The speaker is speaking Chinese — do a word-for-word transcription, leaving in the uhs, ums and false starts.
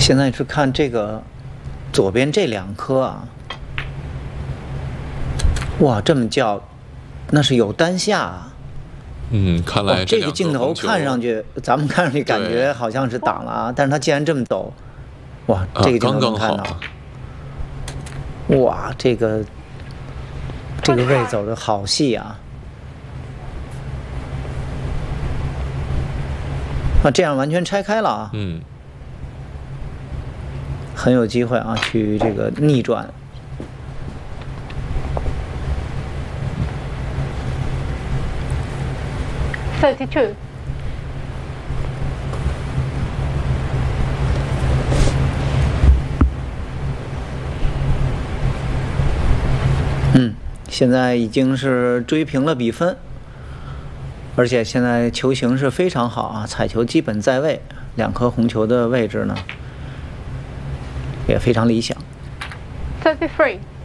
现在是看这个左边这两颗啊，哇，这么叫，那是有单下啊。 嗯，看来这个镜头看上去，咱们看上去感觉好像是挡了啊，但是它既然这么陡，哇，这个镜头能看到， 啊、 哇，这个这个位走的好细啊。啊，这样完全拆开了啊， 嗯， 很有机会啊，去这个逆转。 thirty-two. 嗯，现在已经是追平了比分，而且现在球形是非常好啊，彩球基本在位，两颗红球的位置呢也非常理想。 thirty-three.